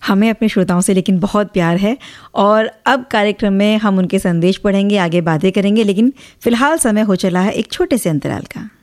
हमें अपने श्रोताओं से लेकिन बहुत प्यार है और अब कार्यक्रम में हम उनके संदेश पढ़ेंगे, आगे बातें करेंगे, लेकिन फिलहाल समय हो चला है एक छोटे से अंतराल का।